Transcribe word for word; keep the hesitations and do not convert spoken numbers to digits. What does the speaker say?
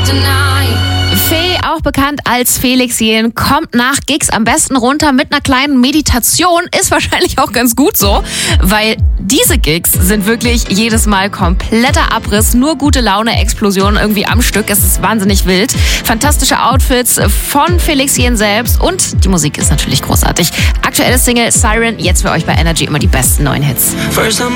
Fee, auch bekannt als Felix Jähn, kommt nach Gigs am besten runter mit einer kleinen Meditation. Ist wahrscheinlich auch ganz gut so, weil diese Gigs sind wirklich jedes Mal kompletter Abriss, nur gute Laune, Explosionen irgendwie am Stück. Es ist wahnsinnig wild. Fantastische Outfits von Felix Jähn selbst und die Musik ist natürlich großartig. Aktuelle Single Siren, jetzt für euch bei Energy immer die besten neuen Hits. First I'm